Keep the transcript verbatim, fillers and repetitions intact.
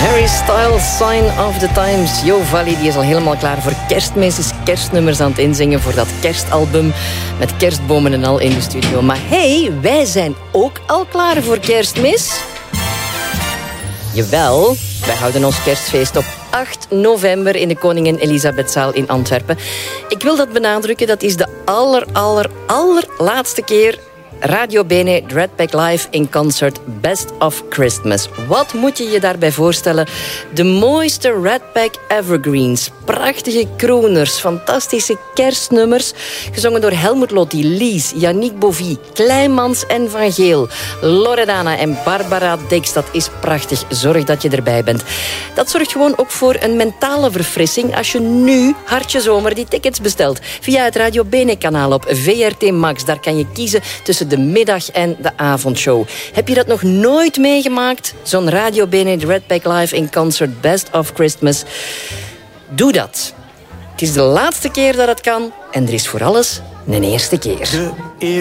Harry Styles, Sign of the Times. Jo Valley die is al helemaal klaar voor kerstmis. Is kerstnummers aan het inzingen voor dat kerstalbum. Met kerstbomen en al in de studio. Maar hey, wij zijn ook al klaar voor kerstmis. Jawel, wij houden ons kerstfeest op acht november in de Koningin Elisabethzaal in Antwerpen. Ik wil dat benadrukken, dat is de aller, aller, allerlaatste keer Radio Bene, Red Pack Live in concert Best of Christmas. Wat moet je je daarbij voorstellen? De mooiste Red Pack evergreens, prachtige crooners, fantastische kerstnummers, gezongen door Helmut Lotti, Lies, Yannick Bovie, Kleimans en Van Geel, Loredana en Barbara Dix. Dat is prachtig. Zorg dat je erbij bent. Dat zorgt gewoon ook voor een mentale verfrissing als je nu, hartje zomer, die tickets bestelt. Via het Radio Bene-kanaal op V R T Max. Daar kan je kiezen tussen de middag- en de avondshow. Heb je dat nog nooit meegemaakt? Zo'n Radio Bene, de Red Pack Live in concert Best of Christmas. Doe dat. Het is de laatste keer dat het kan. En er is voor alles een eerste keer.